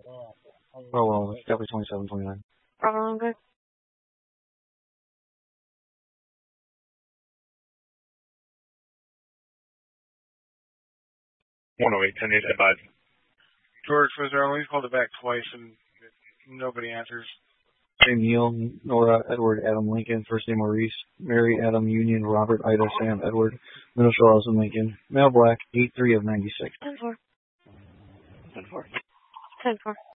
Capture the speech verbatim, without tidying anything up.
Oh, well, it's definitely twenty-seven, twenty-nine. Bravo, good. one oh eight, ten eight, advise. George, was there only called it back twice and nobody answers? Name Neil, Nora, Edward, Adam, Lincoln. First name Maurice, Mary, Adam, Union, Robert, Ida, Sam, Edward. Middle Charles, and Lincoln. Male black, eight three of ninety-six. ten four. ten four. ten four.